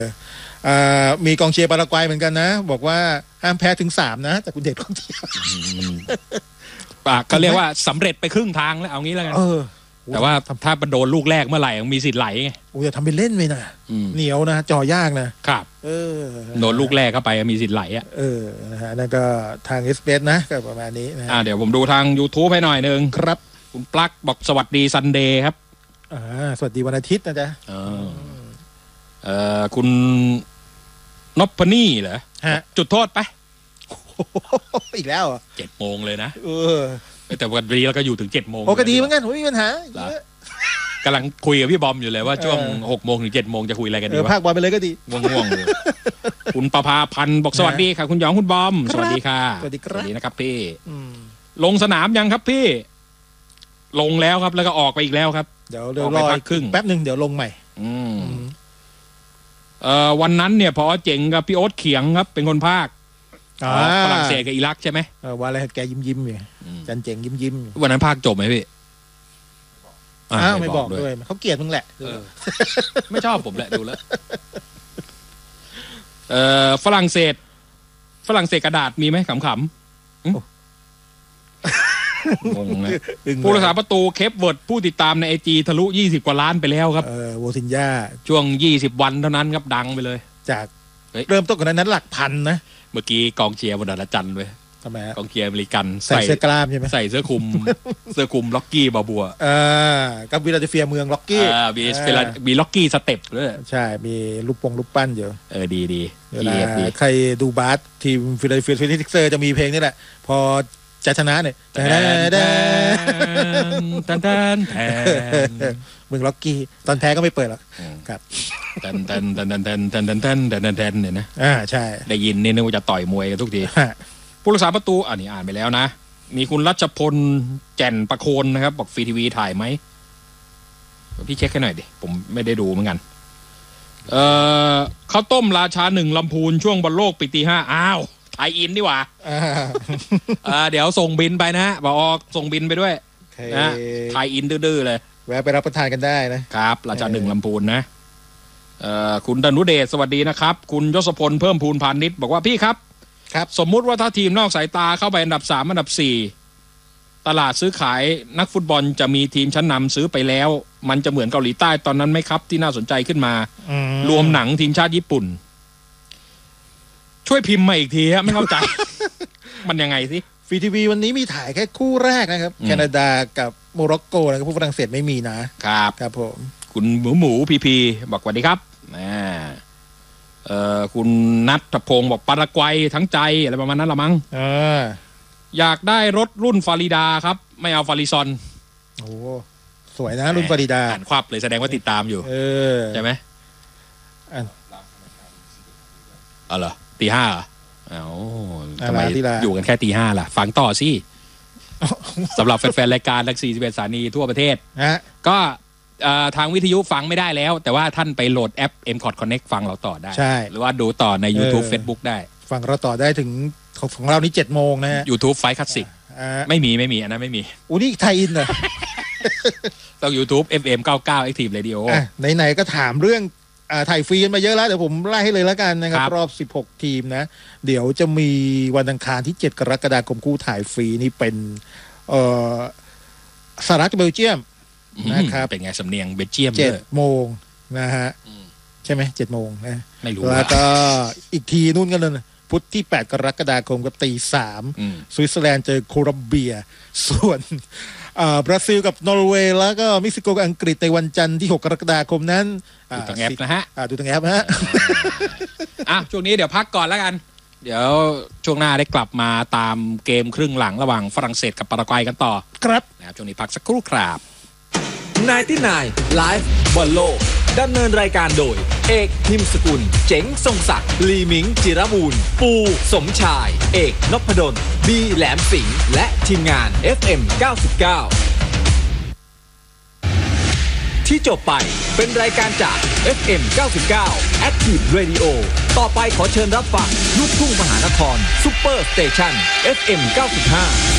มีกองเชียร์ปารากวัยเหมือนกันนะบอกว่าห้ามแพ้ถึง3นะแต่คุณเดชกองเชียร์ก็เรียกว่าสำเร็จไปครึ่งทางแล้วเอางี้แล้วกันแต่ว่าถ้าโดนลูกแรกเมื่อไหร่มีสิทธิ์ไหลไงโอ้ยทำเป็นเล่นไปนะเหนียวนะจ่อยากนะครับโดนลูกแรกเข้าไปมีสิทธิ์ไหลนะฮะนั่นก็ทางเอสเปสนะก็ประมาณนี้นะเดี๋ยวผมดูทาง YouTube ให้หน่อยนึงครับคุณปลั๊กบอกสวัสดีซันเดย์ครับสวัสดีวันอาทิตย์นะจ๊ะคุณนพนี่เหรอจุดโทษไปอีกแล้ว 7 โมงเลยนะแต่วันนี้เราก็อยู่ถึง7 โมงก็ดีเหมือนกันไม่มีปัญหากำลังคุยกับพี่บอมอยู่เลยว่าช่วง6 โมงถึง7 โมงจะคุยอะไรกันดีวะภาคบอลไปเลยก็ดีง่วงๆเลยคุณประภาพันธ์บอกสวัสดีค่ะคุณหยองคุณบอมสวัสดีค่ะสวัสดีครับนะครับพี่ลงสนามยังครับพี่ลงแล้วครับแล้วก็ออกไปอีกแล้วครับเดี๋ยวรอครึ่งแป๊บนึงเดี๋ยวลงใหม่วันนั้นเนี่ยพอเจ๋งกับพี่โอ๊ตเขียงครับเป็นคนภาคฝรั่งเศสกับอิรักใช่ไหมว่าอะไรแกยิ้มอยู่จันเจ๋งยิ้มวันนั้นภาคจบไหมพี่ไม่บอกด้วยเขาเกลียดมึงแหละไม่ชอบผมแหละดูแล้วฝรั่งเศสกระดาษมีไหมขำงงนะผู้รักษาประตูเคปเวิร์ดผู้ติดตามในIGทะลุ20 กว่าล้านไปแล้วครับโวซินญาช่วง20 วันเท่านั้นครับดังไปเลยจากเริ่มต้นกันนั้นหลักพันนะเมื่อกี้กองเชียร์บนดาราจันทร์เลยทำไมกองเชียร์อเมริกันใส่เสื้อกล้ามใช่ไหมใส่เสื้อคลุมล็อกกี้บาบัวกับวิลาเดลเฟียเมืองล็อกกี้มีล็อกกี้สเต็ปด้วยใช่มีรูปปั้นเยอะดีใครดูบาสทีมฟิลาเดลเฟียซิกเซอร์จะมีเพลงนี่แหละพอจะชนะเนี่ยแมึงล็อกกี้ตอนแพ้ก็ไม่เปิดหรอกครับเนี่ยนะใช่ได้ยินนี่นึกว่าจะต่อยมวยกันทุกทีผู้รักษาประตูอันนี้อ่านไปแล้วนะมีคุณรัชพลแจ่นประโคนนะครับบอกฟรีทีวีถ่ายไหมพี่เช็คให้หน่อยดิผมไม่ได้ดูเหมือนกันข้าวต้มราชา1ลำพูนช่วงบอลโลกปีที่5อ้าวไทยอินดีกว่าเดี๋ยวส่งบินไปนะบอกส่งบินไปด้วยนะไทยอินดื้อเลยแวะไปรับประทานกันได้นะครับราชา1ลำพูนนะคุณดนุเดชสวัสดีนะครับคุณยศพลเพิ่มพูนพาณิชย์บอกว่าพี่ครับสมมุติว่าถ้าทีมนอกสายตาเข้าไปอันดับ3อันดับ4ตลาดซื้อขายนักฟุตบอลจะมีทีมชั้นนำซื้อไปแล้วมันจะเหมือนเกาหลีใต้ตอนนั้นไหมครับที่น่าสนใจขึ้นมารวมหนังทีมชาติญี่ปุ่นช่วยพิมพ์มาอีกทีฮะไม่เข้าใจ มันยังไงสิฟรีทีวีวันนี้มีถ่ายแค่คู่แรกนะครับแคนาดากับโมร็อกโกนะครับผู้ฝรั่งเศสไม่มีนะครับผมคุณหมูพีบอกสวัสดีครับคุณนัทพงศ์บอกปารากวัยทั้งใจอะไรประมาณนั้นละมั้งอยากได้รถรุ่นฟาริดาครับไม่เอาฟาริซอนโอ้สวยนะรุ่นฟาริดาอ่านควับเลยแสดงว่าติดตามอยู่ใช่ไหมเหรอตี 5เหรอทำไมอยู่กันแค่ตี 5ล่ะฟังต่อสิสำหรับแฟนๆรายการทั้ง41สถานีทั่วประเทศก็ทางวิทยุฟังไม่ได้แล้วแต่ว่าท่านไปโหลดแอป M-Cot Connect ฟังเราต่อได้หรือว่าดูต่อใน YouTube Facebook ได้ฟังเราต่อได้ถึงของเรานี่7 โมงนะฮะ YouTube ไฟคลาสสิกไม่มีอันนั้นไม่มีนี่ไทยอินเหรอต้อง YouTube FM 99 Active Radio ไหนๆก็ถามเรื่องถ่ายฟรีกันมาเยอะแล้วเดี๋ยวผมไล่ให้เลยแล้วกันนะครับรอบ16 ทีมนะเดี๋ยวจะมีวันอังคารที่7 กรกฎาคมคู่ถ่ายฟรีนี่เป็นสหรัฐกับเบลเยียมนะครับเป็นไงสำเนียงเบลเยียม 7 โมงนะฮะใช่ไหม7 โมงนะไม่รู้แล้วก็อีกทีนู่นกันเลยพุธที่8 กรกฎาคมกับตี 3สวิตเซอร์แลนด์เจอโคลอมเบียส่วนบราซิลกับนอร์เวย์แล้วก็เม็กซิโกกับอังกฤษในวันจันทร์ที่6 กรกฎาคมนั้นดูทางแอปนะฮะดูทางแอปฮะช่วงนี้เดี๋ยวพักก่อนแล้วกันเดี๋ยวช่วงหน้าได้กลับมาตามเกมครึ่งหลังระหว่างฝรั่งเศสกับปารากวัยกันต่อครับนะครับช่วงนี้พักสักครู่ครับ 99 Live บอลโลกดำเนินรายการโดยเอกนิมสกุลเจ๋งทรงศักดิ์ลีมิงจิรบูรณ์ปูสมชายเอกนพดลบีแหลมสิงห์และทีมงาน FM 99ที่จบไปเป็นรายการจาก FM 99 Active Radio ต่อไปขอเชิญรับฟังลูกทุ่งมหานครซุปเปอร์สเตชัน FM 95